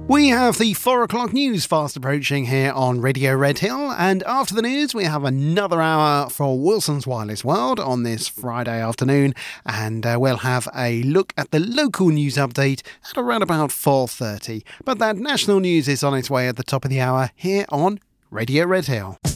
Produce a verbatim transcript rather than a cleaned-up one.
We have the four o'clock news fast approaching here on Radio Red Hill, and after the news we have another hour for Wilson's Wireless World on this Friday afternoon, and uh, we'll have a look at the local news update at around about four thirty. But that national news is on its way at the top of the hour here on Radio Red Hill.